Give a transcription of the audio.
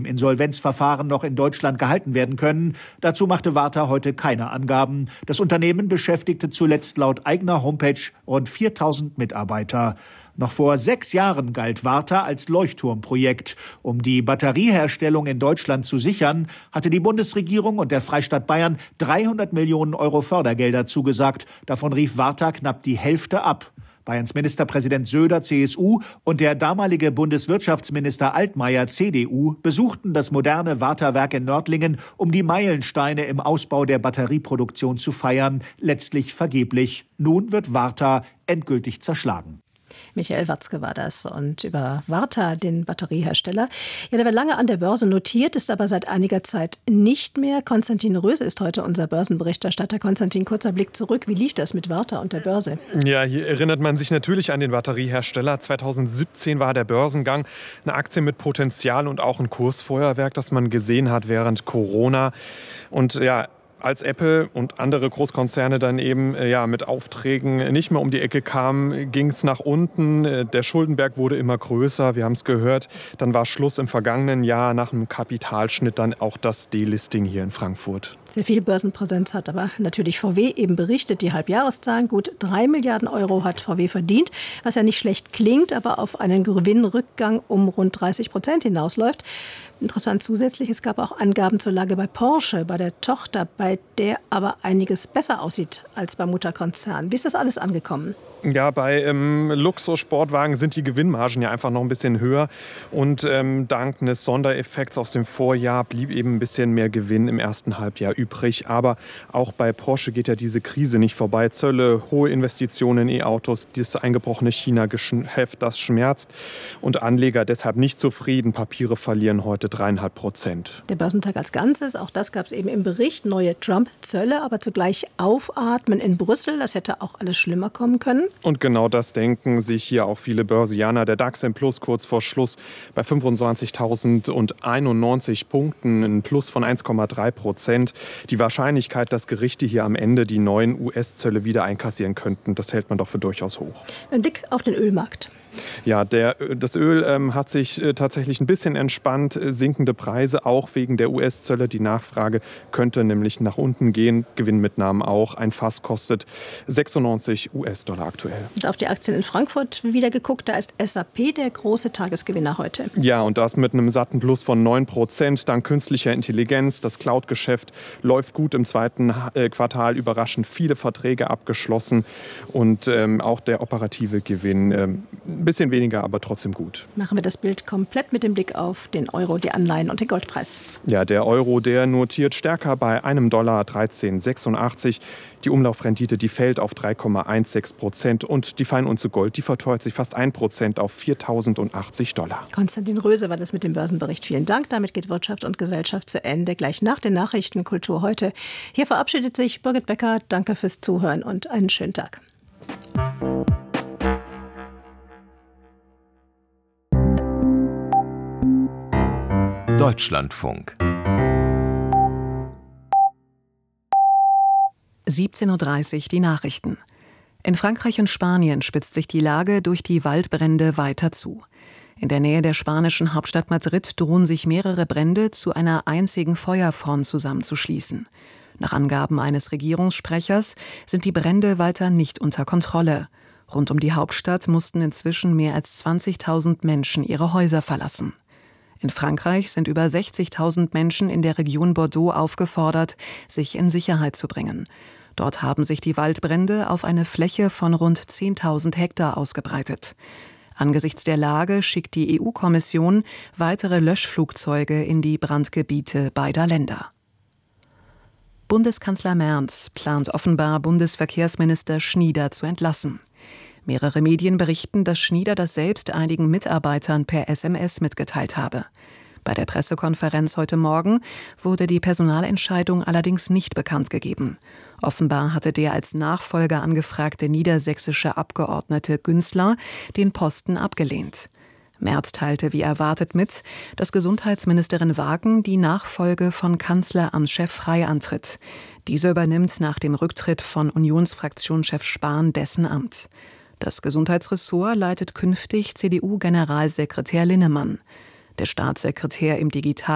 im Insolvenzverfahren noch in Deutschland gehalten werden können. Dazu machte Varta heute keine Angaben. Das Unternehmen beschäftigte zuletzt laut eigener Homepage rund 4.000 Mitarbeiter. Noch vor 6 Jahren galt Varta als Leuchtturmprojekt. Um die Batterieherstellung in Deutschland zu sichern, hatte die Bundesregierung und der Freistaat Bayern 300 Millionen Euro Fördergelder zugesagt. Davon rief Varta knapp die Hälfte ab. Bayerns Ministerpräsident Söder, CSU, und der damalige Bundeswirtschaftsminister Altmaier, CDU, besuchten das moderne Varta-Werk in Nördlingen, um die Meilensteine im Ausbau der Batterieproduktion zu feiern, letztlich vergeblich. Nun wird Varta endgültig zerschlagen. Michael Watzke war das. Und über Varta, den Batteriehersteller. Ja, der war lange an der Börse notiert, ist aber seit einiger Zeit nicht mehr. Konstantin Röse ist heute unser Börsenberichterstatter. Konstantin, kurzer Blick zurück. Wie lief das mit Varta und der Börse? Ja, hier erinnert man sich natürlich an den Batteriehersteller. 2017 war der Börsengang eine Aktie mit Potenzial und auch ein Kursfeuerwerk, das man gesehen hat während Corona. Und ja, als Apple und andere Großkonzerne dann eben mit Aufträgen nicht mehr um die Ecke kamen, ging es nach unten. Der Schuldenberg wurde immer größer, wir haben es gehört. Dann war Schluss im vergangenen Jahr nach einem Kapitalschnitt dann auch das Delisting hier in Frankfurt. Sehr viel Börsenpräsenz hat aber natürlich VW eben berichtet. Die Halbjahreszahlen, gut 3 Milliarden Euro hat VW verdient, was ja nicht schlecht klingt, aber auf einen Gewinnrückgang um rund 30% hinausläuft. Interessant zusätzlich, es gab auch Angaben zur Lage bei Porsche, bei der Tochter, bei der aber einiges besser aussieht als beim Mutterkonzern. Wie ist das alles angekommen? Ja, bei Luxus-Sportwagen sind die Gewinnmargen ja einfach noch ein bisschen höher. Und dank eines Sondereffekts aus dem Vorjahr blieb eben ein bisschen mehr Gewinn im ersten Halbjahr übrig. Aber auch bei Porsche geht ja diese Krise nicht vorbei. Zölle, hohe Investitionen in E-Autos, das eingebrochene China-Geschäft, das schmerzt. Und Anleger deshalb nicht zufrieden. Papiere verlieren heute 3,5%. Der Börsentag als Ganzes, auch das gab es eben im Bericht. Neue Trump-Zölle, aber zugleich Aufatmen in Brüssel. Das hätte auch alles schlimmer kommen können. Und genau das denken sich hier auch viele Börsianer. Der DAX im Plus kurz vor Schluss bei 25.091 Punkten, ein Plus von 1,3%. Die Wahrscheinlichkeit, dass Gerichte hier am Ende die neuen US-Zölle wieder einkassieren könnten, das hält man doch für durchaus hoch. Ein Blick auf den Ölmarkt. Ja, das Öl hat sich tatsächlich ein bisschen entspannt. Sinkende Preise, auch wegen der US-Zölle. Die Nachfrage könnte nämlich nach unten gehen. Gewinnmitnahmen auch. Ein Fass kostet 96 US-Dollar aktuell. Und auf die Aktien in Frankfurt wieder geguckt. Da ist SAP der große Tagesgewinner heute. Ja, und das mit einem satten Plus von 9%. Dank künstlicher Intelligenz. Das Cloud-Geschäft läuft gut im zweiten Quartal. Überraschend viele Verträge abgeschlossen. Und auch der operative Gewinn bisschen weniger, aber trotzdem gut. Machen wir das Bild komplett mit dem Blick auf den Euro, die Anleihen und den Goldpreis. Ja, der Euro, der notiert stärker bei einem Dollar 13,86. Die Umlaufrendite, die fällt auf 3,16% und die Feinunze Gold, die verteuert sich fast 1% auf 4.080 Dollar. Konstantin Röse war das mit dem Börsenbericht. Vielen Dank. Damit geht Wirtschaft und Gesellschaft zu Ende. Gleich nach den Nachrichten Kultur heute. Hier verabschiedet sich Birgit Becker. Danke fürs Zuhören und einen schönen Tag. Deutschlandfunk 17:30 Uhr die Nachrichten. In Frankreich und Spanien spitzt sich die Lage durch die Waldbrände weiter zu. In der Nähe der spanischen Hauptstadt Madrid drohen sich mehrere Brände zu einer einzigen Feuerfront zusammenzuschließen. Nach Angaben eines Regierungssprechers sind die Brände weiter nicht unter Kontrolle. Rund um die Hauptstadt mussten inzwischen mehr als 20.000 Menschen ihre Häuser verlassen. In Frankreich sind über 60.000 Menschen in der Region Bordeaux aufgefordert, sich in Sicherheit zu bringen. Dort haben sich die Waldbrände auf eine Fläche von rund 10.000 Hektar ausgebreitet. Angesichts der Lage schickt die EU-Kommission weitere Löschflugzeuge in die Brandgebiete beider Länder. Bundeskanzler Merz plant offenbar Bundesverkehrsminister Schnieder zu entlassen. Mehrere Medien berichten, dass Schnieder das selbst einigen Mitarbeitern per SMS mitgeteilt habe. Bei der Pressekonferenz heute Morgen wurde die Personalentscheidung allerdings nicht bekannt gegeben. Offenbar hatte der als Nachfolger angefragte niedersächsische Abgeordnete Günzler den Posten abgelehnt. Merz teilte wie erwartet mit, dass Gesundheitsministerin Wagen die Nachfolge von Kanzleramtschef Frey antritt. Dieser übernimmt nach dem Rücktritt von Unionsfraktionschef Spahn dessen Amt. Das Gesundheitsressort leitet künftig CDU-Generalsekretär Linnemann. Der Staatssekretär im